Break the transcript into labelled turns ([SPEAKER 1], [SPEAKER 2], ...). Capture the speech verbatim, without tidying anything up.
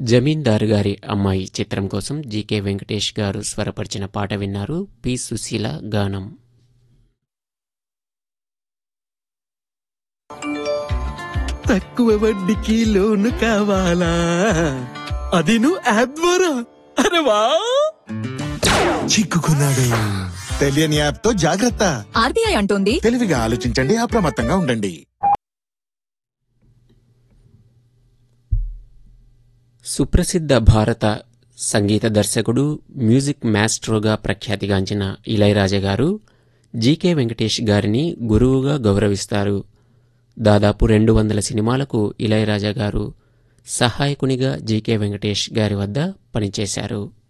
[SPEAKER 1] జమీందారు గారి అమ్మాయి చిత్రం కోసం జీకే వెంకటేష్ గారు స్వరపరిచిన పాట విన్నారు. పి సుశీల గానం.
[SPEAKER 2] తక్కువ వడ్డీకి లోను కావాలా? అది నువ్వు యాప్ ద్వారా? అరే వా,
[SPEAKER 3] చిక్కుకున్నాడు. తెలియని యాప్ తో జాగ్రత్త.
[SPEAKER 4] ఆర్బీఐ అంటోంది
[SPEAKER 3] తెలివిగా ఆలోచించండి, అప్రమత్తంగా ఉండండి.
[SPEAKER 1] సుప్రసిద్ధ భారత సంగీత దర్శకుడు, మ్యూజిక్ మాస్ట్రోగా ప్రఖ్యాతిగాంచిన ఇళయరాజా గారు జీకే వెంకటేష్ గారిని గురువుగా గౌరవిస్తారు. దాదాపు రెండు వందల సినిమాలకు ఇళయరాజా గారు సహాయకునిగా జీకే వెంకటేష్ గారి వద్ద పనిచేశారు.